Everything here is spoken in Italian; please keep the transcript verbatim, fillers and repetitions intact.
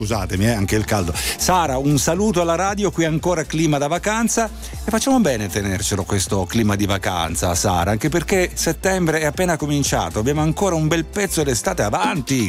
Scusatemi, eh, anche il caldo. Sara, un saluto alla radio, qui ancora clima da vacanza e facciamo bene a tenercelo questo clima di vacanza, Sara, anche perché settembre è appena cominciato, abbiamo ancora un bel pezzo d'estate avanti.